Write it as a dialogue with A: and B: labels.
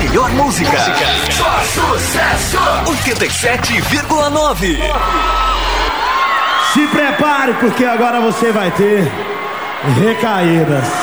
A: melhor música. Só sucesso. 87,9.
B: Se prepare, porque agora você vai ter recaídas.